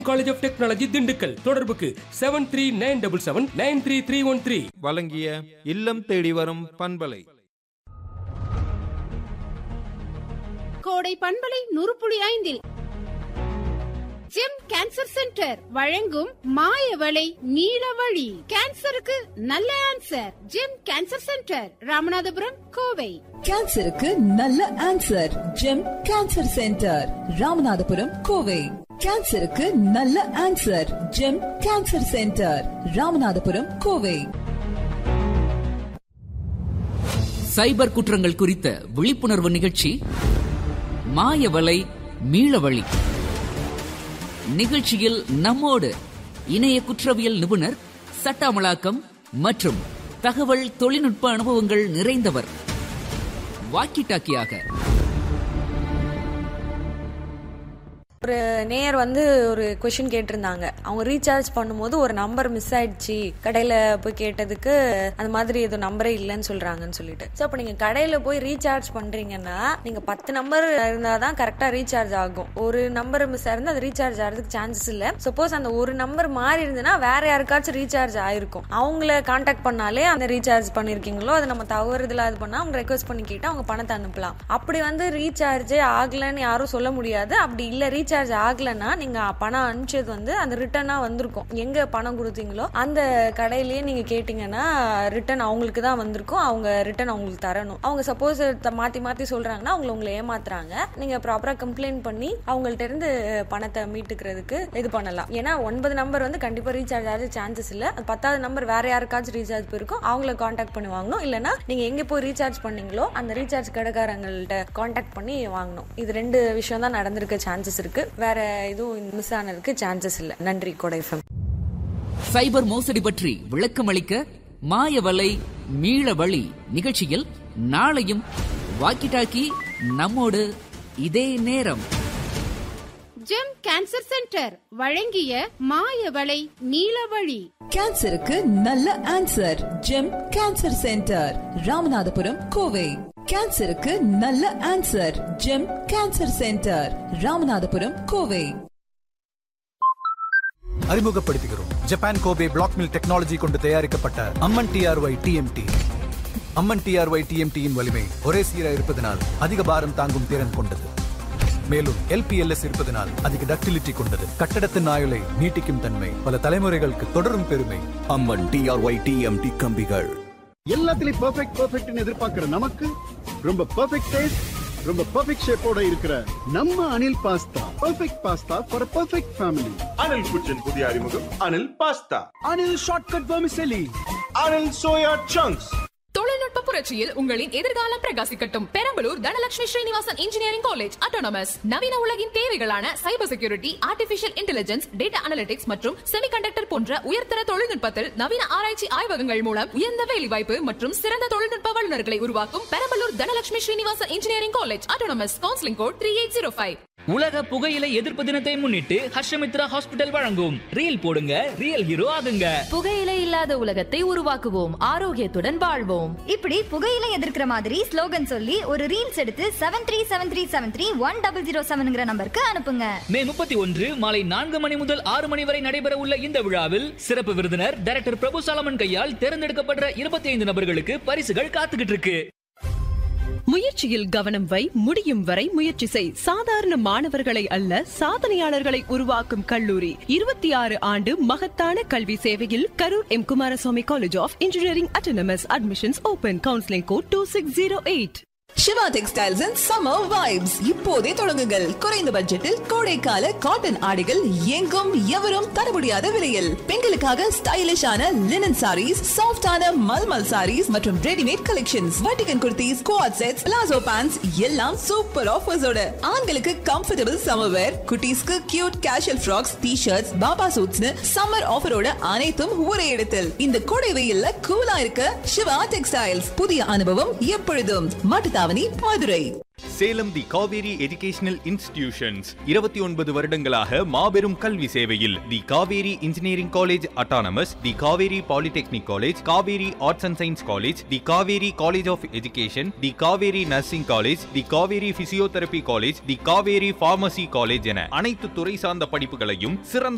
College of technology Dindigul. தொடர்புக்கு 7397793313. வழங்கிய இல்லம் தேடி வரும் பண்பலை. கோடை பண்பலை 100.5 ஜெம் கேன்சர் சென்டர் வழங்கும் மாயவளை நீலவழி. கேன்சருக்கு நல்ல answer. GeM cancer centre, Ramanathapuram, Kovai. கேன்சருக்கு நல்ல answer. GeM cancer centre, Ramanathapuram, Kovai. கேன்சருக்கு நல்ல answer. GeM cancer centre, Ramanathapuram, Kovai. சைபர் குற்றங்கள் குறித்த விழிப்புணர்வு நிகழ்ச்சி மாயவளை மீளவழி. நிகழ்ச்சியில் நம்மோடு இணைய குற்றவியல் நிபுணர், சட்ட அமலாக்கம் மற்றும் தகவல் தொழில்நுட்ப அனுபவங்கள் நிறைந்தவர் வாக்கி டாக்கியாக. ஒரு நேயர் ஒரு கொஸ்டின் கேட்டிருந்தாங்க. அவங்க ரீசார்ஜ் பண்ணும்போது ஒரு நம்பர் மிஸ் ஆயிடுச்சு, கடையில போய் கேட்டதுக்கு அந்த மாதிரி எதுவும் நம்பரே இல்லைன்னு சொல்றாங்கன்னு சொல்லிட்டு. ஸோ அப்போ நீங்க கடையில போய் ரீசார்ஜ் பண்றீங்கன்னா நீங்க 10 நம்பர் இருந்தாதான் கரெக்டா ரீசார்ஜ் ஆகும். ஒரு நம்பர் மிஸ் ஆயிருந்தா அது ரீசார்ஜ் ஆகிறதுக்கு சான்சஸ் இல்ல. சப்போஸ் அந்த ஒரு நம்பர் மாறி இருந்ததுன்னா வேற யாருக்காச்சும் ரீசார்ஜ் ஆயிருக்கும். அவங்கள கான்டாக்ட் பண்ணாலே அந்த ரீசார்ஜ் பண்ணிருக்கீங்களோ அதை நம்ம தவறுதலா இது பண்ணா அவங்க ரெக்வஸ்ட் பண்ணி கேட்டு அவங்க பணத்தை அனுப்பலாம். அப்படி ரீசார்ஜே ஆகலன்னு யாரும் சொல்ல முடியாது. அப்படி இல்ல ரீசார்ஜ் ஆகலன்னா நீங்க பணம் அனுப்பிச்சது அந்த ரிட்டர்னா வந்திருக்கும். எங்க பணம் கொடுத்தீங்களோ அந்த கடையிலேயே நீங்க கேட்டீங்கன்னா ரிட்டர்ன் அவங்களுக்கு தான் வந்திருக்கும். அவங்க ரிட்டர்ன் அவங்களுக்கு தரணும். அவங்க சப்போஸ் மாத்தி சொல்றாங்கன்னா உங்களை ஏமாத்துறாங்க. நீங்க ப்ராப்பரா கம்ப்ளைண்ட் பண்ணி அவங்கள்ட்ட இருந்து பணத்தை மீட்டுக்கிறதுக்கு இது பண்ணலாம். ஏன்னா 9 நம்பர் கண்டிப்பா ரீசார்ஜ் ஆக சான்சஸ் இல்ல. 10வது நம்பர் வேற யாருக்காச்சும் ரீசார்ஜ் போயிருக்கும். அவங்கள கான்டாக்ட் பண்ணி வாங்கணும். இல்லைன்னா நீங்க எங்க போய் ரீசார்ஜ் பண்ணீங்களோ அந்த ரீசார்ஜ் கடைக்காரங்கள்ட்ட கான்டாக்ட் பண்ணி வாங்கணும். இது 2 விஷயம் தான் நடந்திருக்க சான்சஸ் இருக்கு. வேற எதுவும் மிஸ் ஆனதுக்கு சான்சஸ் இல்ல. நன்றி கோடை எஃப்எம். சைபர் மோசடி பற்றி விளக்கம் அளிக்க மாயவளை மீளவழி நிகழ்ச்சியில் நாளையும் வாக்கி டாக்கி நம்மோடு இதே நேரம். ஜெம் கேன்சர் சென்டர் வழங்கிய மாயவளை நீலவழி. கேன்சருக்கு நல்ல answer. GeM cancer centre, Ramanathapuram, Kovai. கேன்சருக்கு நல்ல answer. GeM cancer centre, Ramanathapuram, Kovai. அறிமுகப்படுத்துகிறோம் Japan Kobe black mill technology கொண்டு தயாரிக்கப்பட்ட அம்மன் டிஆர்ஒய் டிஎம்டி. அம்மன் டிஆர்ஒய் டிஎம்டியின் வலிமை ஒரே சீராக இருப்பதனால் அதிக பாரம் தாங்கும் திறன் கொண்டது. மேலும் எல்பிஎல்எஸ் இருப்பதனால் அதிக டக்டிலிட்டி கொண்டது. கட்டடத்தின் ஆயுளை நீட்டிக்கும் தன்மை, பல தலைமுறைகளுக்கு தொடரும் பெருமை. அம்மன் டிஆர்ஒய் டிஎம்டி கம்பிகள். எல்லாத்துலயும் பெர்ஃபெக்ட்னு எதிர்பார்க்கிற நமக்கு ரொம்ப பெர்ஃபெக்ட் டேஸ்ட், ரொம்ப பெர்ஃபெக்ட் ஷேப்போட இருக்கிற நம்ம Anil pasta. Perfect pasta for perfect family. Anil குச்சின் புதிய அறிமுகம் Anil pasta. Anil shortcut vermicelli. Anil soya chunks. தொழில்நுட்ப புரட்சியில் உங்களின் எதிர்காலம் பிரகாசிக்கட்டும். Perambalur Dhanalakshmi Srinivasan engineering college autonomous நவீன உலகின் தேவைகளான cyber security, artificial intelligence, data analytics மற்றும் செமிகண்டக்டர் போன்ற உயர்தர தொழில்நுட்பத்தில் நவீன ஆராய்ச்சி ஆய்வகங்கள் மூலம் உயர்ந்த வேலைவாய்ப்பு மற்றும் சிறந்த தொழில்நுட்ப வல்லுநர்களை உருவாக்கும் Perambalur Dhanalakshmi Srinivasan engineering college autonomous. Counselling code 3805. உலக புகையிலை எதிர்ப்பு தினத்தை முன்னிட்டு ஹர்ஷமித்ரா ஹாஸ்பிடல் வழங்கும் ரீல் போடுங்க, ரியல் ஹீரோ ஆகுங்க. புகையிலை இல்லாத உலகத்தை உருவாக்குவோம், ஆரோக்கியத்துடன் வாழ்வோம். இப்படி புகையிலை எதிர்க்கிற மாதிரி ஸ்லோகன் சொல்லி ஒரு ரீல்ஸ் எடுத்து 7373731007 நம்பருக்கு அனுப்புங்க. மே 31 மாலை 4 மணி முதல் 6 மணி வரை நடைபெற உள்ள இந்த விழாவில் சிறப்பு விருந்தினர் டைரக்டர் பிரபு சாலமன் கையால் தேர்ந்தெடுக்கப்படுற 25 நபர்களுக்கு பரிசுகள் காத்துக்கிட்டு இருக்கு. முயற்சியில் கவனம் வை, முடியும் வரை முயற்சி செய். சாதாரண மாணவர்களை அல்ல, சாதனையாளர்களை உருவாக்கும் கல்லூரி. 26 ஆண்டு மகத்தான கல்வி சேவையில் Karur M Kumaraswamy college of engineering autonomous. Admissions open. Counselling code 2608. Siva textiles and summer vibes இப்போதே தொடங்குங்கள். குறைந்த பட்ஜெட்டில் கோடைக்கால காட்டன் ஆடைகள் எங்கும் எவரும் தர முடியாத விலையில். பெண்களுக்காக ஸ்டைலிஷான லினன் சாரீஸ், சாஃப்டான மல்மல் சாரீஸ் மற்றும் readymade collections, வட்டிகன் kurtis, quad sets, palazzo pants எல்லாம் சூப்பர் ஆஃபர்ஸோட. ஆண்களுக்கு கம்ஃபர்டபிள் சம்மர் வேர், குட்டீஸ்க்கு cute casual frocks, T-shirts, Baba சூட்ஸ்னு summer ஆஃபரோட அனைத்தும் ஒரே இடத்தில். இந்த கோடை வெயில்ல கூலா இருக்க சிவா டெக்ஸ்டைல்ஸ். புதிய அனுபவம் எப்பொழுதும். மாட்டுத்தாவணி, மதுரை. சேலம் தி காவேரி எஜுகேஷனல் இன்ஸ்டிடியூஷன்ஸ் 29 வருடங்களாக மாபெரும் கல்வி சேவையில். தி Kaveri engineering college autonomous, the Kaveri polytechnic college, Kaveri arts and science college, the Kaveri college of education, the Kaveri nursing college, the Kaveri physiotherapy college, the Kaveri pharmacy college என அனைத்து துறை சார்ந்த படிப்புகளையும் சிறந்த